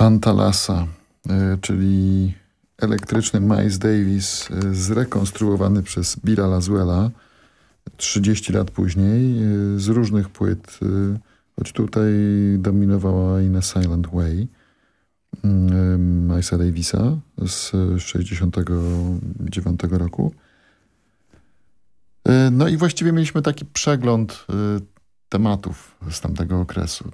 Pantalasa, czyli elektryczny Miles Davis zrekonstruowany przez Billa Laswella 30 lat później z różnych płyt, choć tutaj dominowała In a Silent Way Milesa Davisa z 69 roku. No i właściwie mieliśmy taki przegląd tematów z tamtego okresu.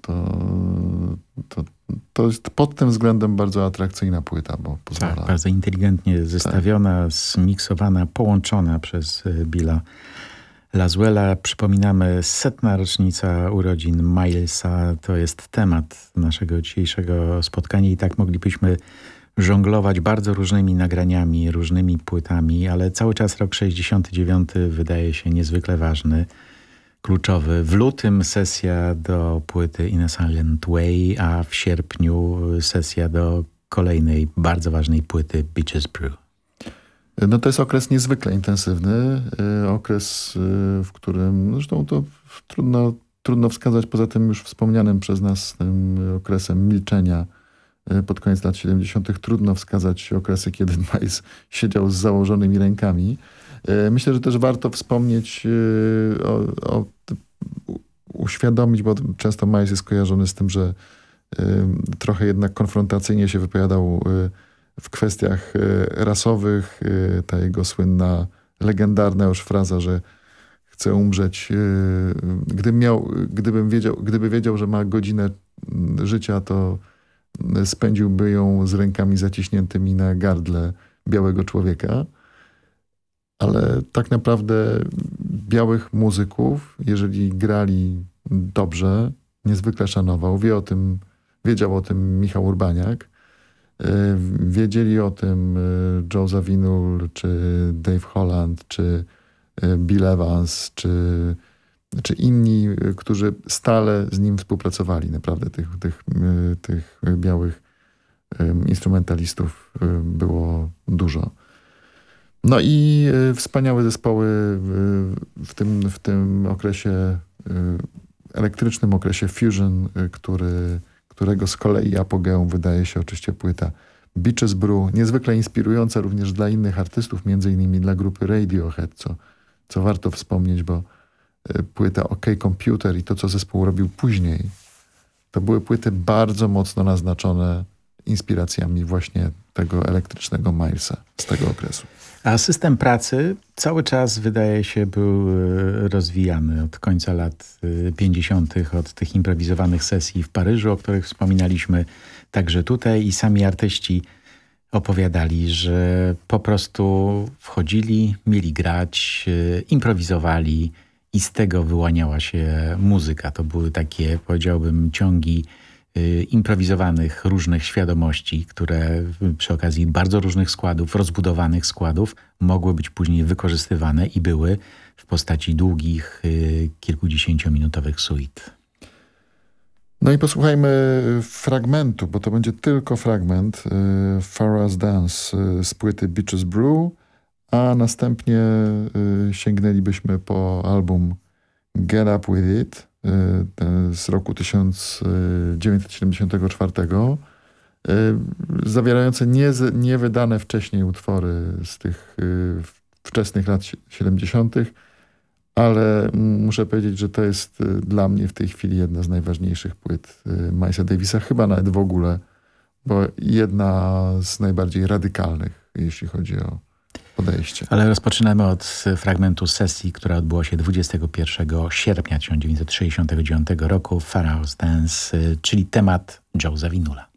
To jest pod tym względem bardzo atrakcyjna płyta, bo pozwala... Tak, bardzo inteligentnie zestawiona, zmiksowana, połączona przez Billa Laswella. Przypominamy 100. rocznica urodzin Milesa. To jest temat naszego dzisiejszego spotkania i tak moglibyśmy żonglować bardzo różnymi nagraniami, różnymi płytami, ale cały czas rok 69 wydaje się niezwykle ważny, kluczowy. W lutym sesja do płyty In a Silent Way, a w sierpniu sesja do kolejnej bardzo ważnej płyty Bitches Brew. No to jest okres niezwykle intensywny, okres, w którym zresztą to trudno wskazać poza tym już wspomnianym przez nas tym okresem milczenia pod koniec lat 70. Trudno wskazać okresy, kiedy Miles siedział z założonymi rękami. Myślę, że też warto wspomnieć, uświadomić, bo często Miles jest kojarzony z tym, że trochę jednak konfrontacyjnie się wypowiadał w kwestiach rasowych. Ta jego słynna, legendarna już fraza, że chce umrzeć. Gdyby wiedział, że ma godzinę życia, to spędziłby ją z rękami zaciśniętymi na gardle białego człowieka. Ale tak naprawdę białych muzyków, jeżeli grali dobrze, niezwykle szanował. Wiedział o tym Michał Urbaniak. Wiedzieli o tym Joe Zawinul, czy Dave Holland, czy Bill Evans, czy inni, którzy stale z nim współpracowali. Naprawdę tych białych instrumentalistów było dużo. No i wspaniałe zespoły w tym okresie, elektrycznym okresie fusion, którego z kolei apogeum wydaje się oczywiście płyta Bitches Brew, niezwykle inspirująca również dla innych artystów, między innymi dla grupy Radiohead, co warto wspomnieć, bo płyta OK Computer i to, co zespół robił później, to były płyty bardzo mocno naznaczone inspiracjami właśnie tego elektrycznego Milesa z tego okresu. A system pracy cały czas, wydaje się, był rozwijany od końca lat 50., od tych improwizowanych sesji w Paryżu, o których wspominaliśmy także tutaj, i sami artyści opowiadali, że po prostu wchodzili, mieli grać, improwizowali i z tego wyłaniała się muzyka. To były takie, powiedziałbym, ciągi improwizowanych różnych świadomości, które przy okazji bardzo różnych składów, rozbudowanych składów, mogły być później wykorzystywane i były w postaci długich, kilkudziesięciominutowych suite. No i posłuchajmy fragmentu, bo to będzie tylko fragment Farrah's Dance z płyty Bitches Brew, a następnie sięgnęlibyśmy po album Get Up With It z roku 1974, zawierające niewydane wcześniej utwory z tych wczesnych lat 70., ale muszę powiedzieć, że to jest dla mnie w tej chwili jedna z najważniejszych płyt Milesa Davisa, chyba nawet w ogóle, bo jedna z najbardziej radykalnych, jeśli chodzi o podejście. Ale rozpoczynamy od fragmentu sesji, która odbyła się 21 sierpnia 1969 roku, Farrah's Dance, czyli temat Joe Zawinula.